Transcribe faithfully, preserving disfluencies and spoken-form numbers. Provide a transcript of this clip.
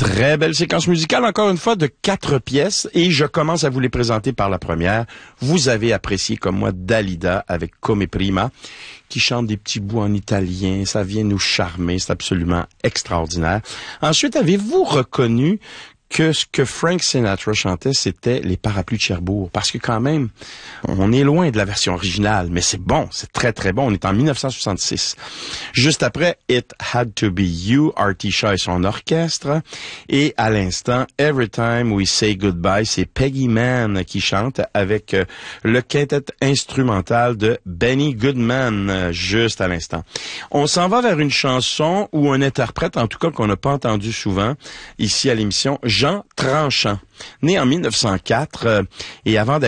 Très belle séquence musicale, encore une fois, de quatre pièces. Et je commence à vous les présenter par la première. Vous avez apprécié, comme moi, Dalida avec Come Prima, qui chante des petits bouts en italien. Ça vient nous charmer. C'est absolument extraordinaire. Ensuite, avez-vous reconnu que ce que Frank Sinatra chantait, c'était les Parapluies de Cherbourg. Parce que quand même, on est loin de la version originale, mais c'est bon, c'est très très bon. On est en dix-neuf cent soixante-six. Juste après, It Had to Be You, Artie Shaw et son orchestre. Et à l'instant, Every Time We Say Goodbye, c'est Peggy Mann qui chante avec euh, le quintet instrumental de Benny Goodman, euh, juste à l'instant. On s'en va vers une chanson ou un interprète, en tout cas qu'on n'a pas entendu souvent, ici à l'émission, Jean Tranchant, né en mille neuf cent quatre, euh, et avant d'être